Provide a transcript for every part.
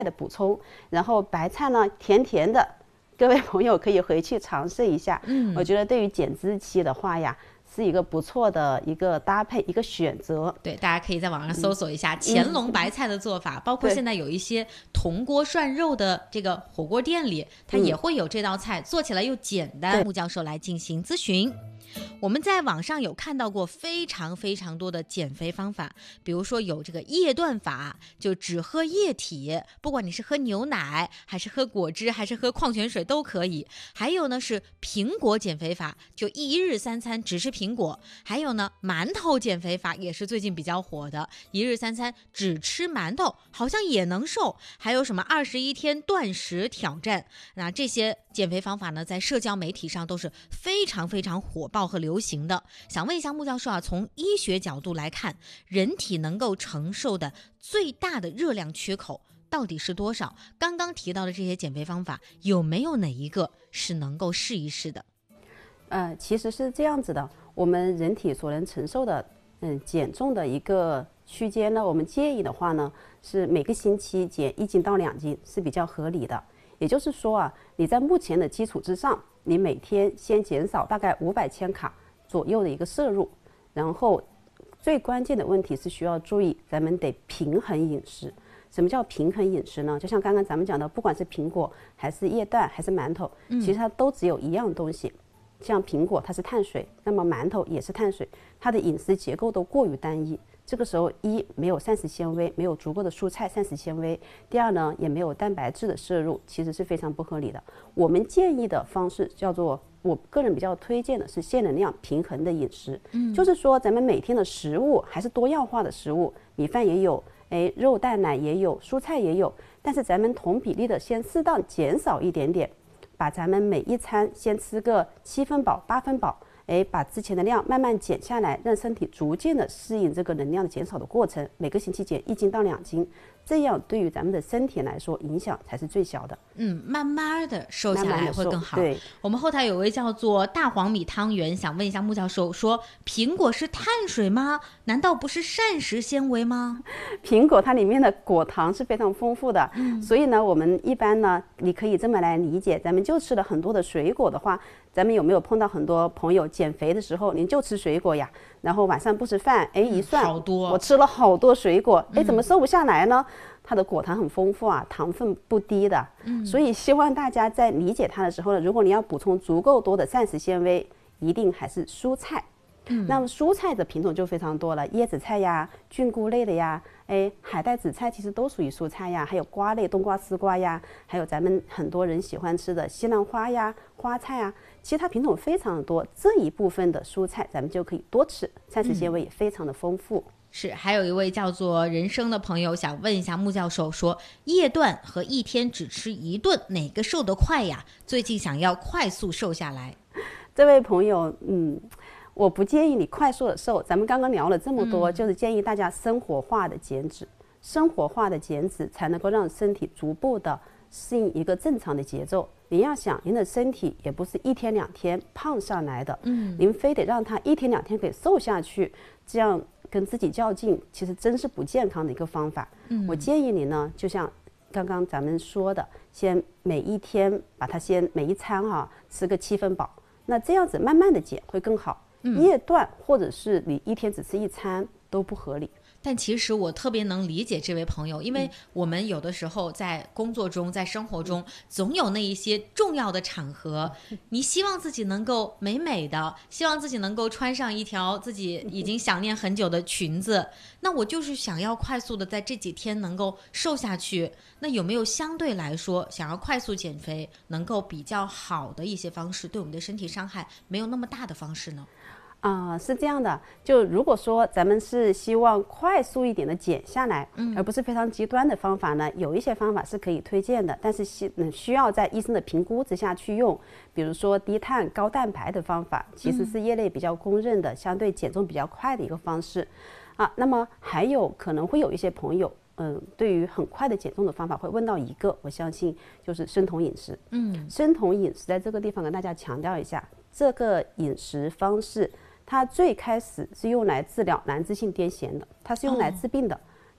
的补充，然后白菜呢甜甜的，各位朋友可以回去尝试一下。我觉得对于减脂期的话呀，是一个不错的一个搭配，一个选择。 对，大家可以在网上搜索一下乾隆白菜的做法，包括现在有一些铜锅涮肉的这个火锅店里，它也会有这道菜，做起来又简单。穆教授来进行咨询。我们在网上有看到过非常非常多的减肥方法，比如说有这个液断法，就只喝液体，不管你是喝牛奶还是喝果汁还是喝矿泉水都可以。还有呢是苹果减肥法，就1日3餐只吃苹果。还有呢馒头减肥法也是最近比较火的，1日3餐只吃馒头好像也能瘦。还有什么21天断食挑战，那这些减肥方法呢在社交媒体上都是非常非常火爆和流行的。想问一下穆教授啊，从医学角度来看，人体能够承受的最大的热量缺口到底是多少？刚刚提到的这些减肥方法，有没有哪一个是能够试一试的？ 其实是这样子的，我们人体所能承受的减重的一个区间呢，我们建议的话呢，是每个星期减1斤到2斤是比较合理的。也就是说啊，你在目前的基础之上，你每天先减少大概500千卡左右的一个摄入，然后最关键的问题是需要注意，咱们得平衡饮食。什么叫平衡饮食呢？就像刚刚咱们讲的，不管是苹果还是液蛋还是馒头，其实它都只有一样东西。像苹果它是碳水，那么馒头也是碳水，它的饮食结构都过于单一。这个时候，一没有膳食纤维，没有足够的蔬菜膳食纤维；第二呢，也没有蛋白质的摄入，其实是非常不合理的。我们建议的方式叫做，我个人比较推荐的是限能量平衡的饮食。就是说咱们每天的食物还是多样化的食物，米饭也有，肉蛋奶也有，蔬菜也有，但是咱们同比例的先适当减少一点点，把咱们每一餐先吃个7分饱、8分饱。把之前的量慢慢减下来，让身体逐渐的适应这个能量的减少的过程，每个星期减1斤到2斤，这样对于咱们的身体来说影响才是最小的。 慢慢的瘦下来会更好。 对， 我们后台有位叫做大黄米汤圆，想问一下穆教授，说苹果是碳水吗？难道不是膳食纤维吗？ 苹果它里面的果糖是非常丰富的，所以呢，我们一般呢，你可以这么来理解，咱们就吃了很多的水果的话，咱们有没有碰到很多朋友减肥的时候，您就吃水果呀，然后晚上不吃饭，一算， 好多， 我吃了好多水果，怎么瘦不下来呢？它的果糖很丰富啊，糖分不低的，所以希望大家在理解它的时候呢，如果你要补充足够多的膳食纤维，一定还是蔬菜。那么蔬菜的品种就非常多了，椰子菜呀、菌菇类的呀，海带、紫菜其实都属于蔬菜呀，还有瓜类，冬瓜、丝瓜呀，还有咱们很多人喜欢吃的西兰花呀、花菜啊，其实它品种非常的多，这一部分的蔬菜咱们就可以多吃，膳食纤维也非常的丰富。 是，还有一位叫做人生的朋友想问一下穆教授，说夜断和一天只吃1顿哪个瘦得快呀？最近想要快速瘦下来。 这位朋友，我不建议你快速的瘦，咱们刚刚聊了这么多，就是建议大家生活化的减脂，生活化的减脂才能够让身体逐步的适应一个正常的节奏。你要想，您的身体也不是1天2天胖上来的，您非得让它1天2天给瘦下去，这样跟自己较劲，其实真是不健康的一个方法。我建议你呢，就像刚刚咱们说的，先每一天把它先每一餐吃个7分饱，那这样子慢慢的减会更好。夜断或者是你1天只吃1餐都不合理。 但其实我特别能理解这位朋友，因为我们有的时候在工作中在生活中总有那一些重要的场合，你希望自己能够美美的，希望自己能够穿上一条自己已经想念很久的裙子，那我就是想要快速的在这几天能够瘦下去。那有没有相对来说想要快速减肥能够比较好的一些方式，对我们的身体伤害没有那么大的方式呢？ 是这样的，就如果说咱们是希望快速一点的减下来，而不是非常极端的方法呢，有一些方法是可以推荐的，但是需要在医生的评估之下去用，比如说低碳高蛋白的方法，其实是业内比较公认的，相对减重比较快的一个方式。那么还有可能会有一些朋友，对于很快的减重的方法会问到一个，我相信就是生酮饮食。生酮饮食在这个地方跟大家强调一下，这个饮食方式它最开始是用来治疗难治性癫痫的，它是用来治病的。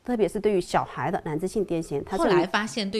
特别是对于小孩的难治性癫痫，它后来发现对